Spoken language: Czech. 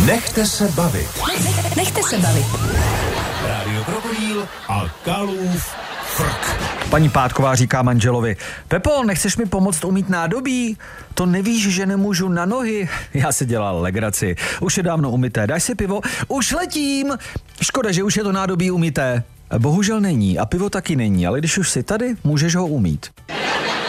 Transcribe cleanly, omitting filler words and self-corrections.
Nechte se bavit. Nechte se bavit. Rádio Krokodýl a Kalův frk. Paní Pátková říká manželovi: Pepo, nechceš mi pomoct umýt nádobí? To nevíš, že nemůžu na nohy? Já si dělal legraci. Už je dávno umyté, dáš si pivo? Už letím! Škoda, že už je to nádobí umyté. Bohužel není a pivo taky není, ale když už jsi tady, můžeš ho umýt.